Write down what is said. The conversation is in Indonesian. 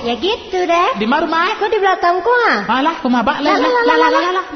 Ya gitu deh. Di mana rumah? Kok di belakangku ah? Alah, rumah bak lah.